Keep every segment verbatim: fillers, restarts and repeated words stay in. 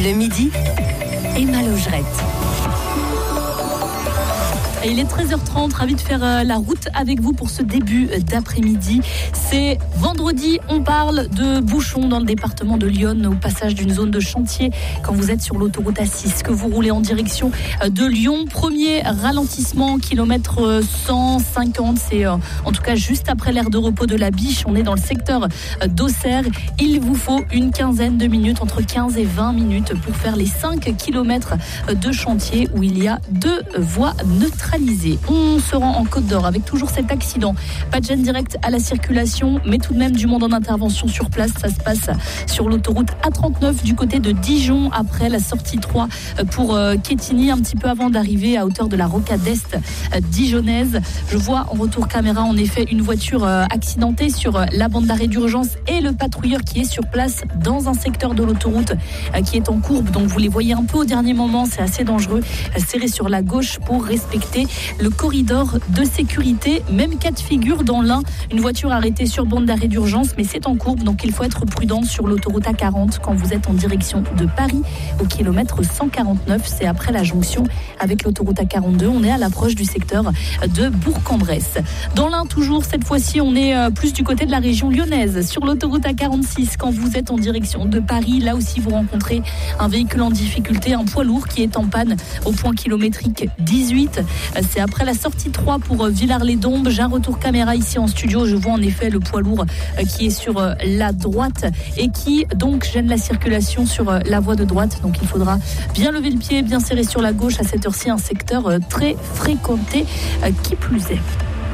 Le midi, Emma Logerette. Et il est treize heures trente, ravi de faire la route avec vous pour ce début d'après-midi. C'est vendredi, on parle de bouchons dans le département de Lyon au passage d'une zone de chantier quand vous êtes sur l'autoroute A six, que vous roulez en direction de Lyon. Premier ralentissement, kilomètre cent cinquante, c'est en tout cas juste après l'aire de repos de la Biche. On est dans le secteur d'Auxerre. Il vous faut une quinzaine de minutes, entre quinze et vingt minutes pour faire les cinq kilomètres de chantier où il y a deux voies neutrales. On se rend en Côte d'Or avec toujours cet accident. Pas de gêne directe à la circulation, mais tout de même du monde en intervention sur place. Ça se passe sur l'autoroute A trente-neuf du côté de Dijon, après la sortie trois pour Quetigny, un petit peu avant d'arriver à hauteur de la rocade est dijonnaise. Je vois en retour caméra en effet une voiture accidentée sur la bande d'arrêt d'urgence et le patrouilleur qui est sur place dans un secteur de l'autoroute qui est en courbe. Donc vous les voyez un peu au dernier moment, c'est assez dangereux. Serré sur la gauche pour respecter le corridor de sécurité. Même cas de figure dans l'Ain, une voiture arrêtée sur bande d'arrêt d'urgence, mais c'est en courbe, donc il faut être prudent sur l'autoroute A quarante quand vous êtes en direction de Paris au kilomètre cent quarante-neuf. C'est après la jonction avec l'autoroute A quarante-deux. On est à l'approche du secteur de Bourg-en-Bresse. Dans l'Ain, toujours, cette fois-ci, on est plus du côté de la région lyonnaise. Sur l'autoroute A quarante-six, quand vous êtes en direction de Paris, là aussi vous rencontrez un véhicule en difficulté, un poids lourd qui est en panne au point kilométrique dix-huit. C'est après la sortie trois pour Villars-les-Dombes. J'ai un retour caméra ici en studio. Je vois en effet le poids lourd qui est sur la droite et qui donc gêne la circulation sur la voie de droite. Donc il faudra bien lever le pied, bien serrer sur la gauche. À cette heure-ci, un secteur très fréquenté qui plus est.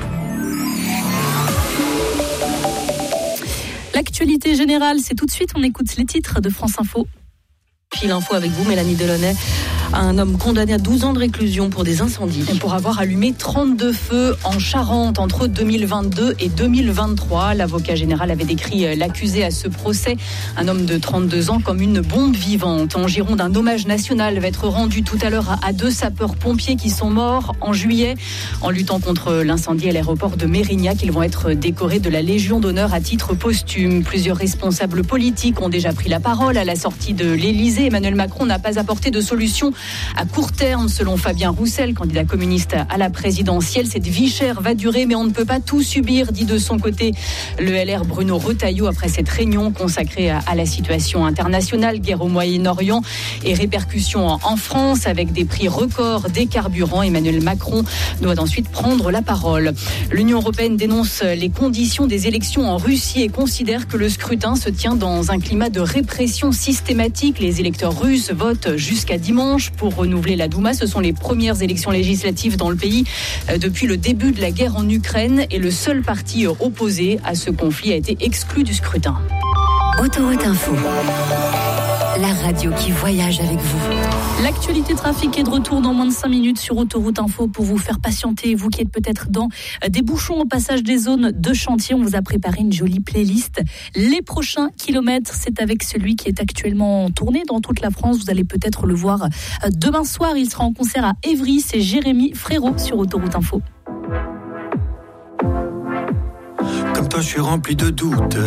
L'actualité générale, c'est tout de suite. On écoute les titres de France Info. Fil info avec vous, Mélanie Delaunay. Un homme condamné à douze ans de réclusion pour des incendies. Et pour avoir allumé trente-deux feux en Charente entre deux mille vingt-deux et deux mille vingt-trois. L'avocat général avait décrit l'accusé à ce procès, un homme de trente-deux ans, comme une bombe vivante. En Gironde, un hommage national va être rendu tout à l'heure à deux sapeurs-pompiers qui sont morts en juillet en luttant contre l'incendie à l'aéroport de Mérignac. Ils vont être décorés de la Légion d'honneur à titre posthume. Plusieurs responsables politiques ont déjà pris la parole à la sortie de l'Élysée. Emmanuel Macron n'a pas apporté de solution à court terme, selon Fabien Roussel, candidat communiste à la présidentielle. Cette vie chère va durer, mais on ne peut pas tout subir, dit de son côté le L R Bruno Retailleau après cette réunion consacrée à la situation internationale, guerre au Moyen-Orient et répercussions en France avec des prix records des carburants. Emmanuel Macron doit ensuite prendre la parole. L'Union européenne dénonce les conditions des élections en Russie et considère que le scrutin se tient dans un climat de répression systématique. Les électeurs russes votent jusqu'à dimanche pour renouveler la Douma. Ce sont les premières élections législatives dans le pays depuis le début de la guerre en Ukraine et le seul parti opposé à ce conflit a été exclu du scrutin. Autoroute Info, la radio qui voyage avec vous. L'actualité trafic est de retour dans moins de cinq minutes sur Autoroute Info pour vous faire patienter. Vous qui êtes peut-être dans des bouchons au passage des zones de chantier, on vous a préparé une jolie playlist. Les prochains kilomètres, c'est avec celui qui est actuellement en tournée dans toute la France. Vous allez peut-être le voir demain soir. Il sera en concert à Évry. C'est Jérémy Frérot sur Autoroute Info. Comme toi, je suis rempli de doutes.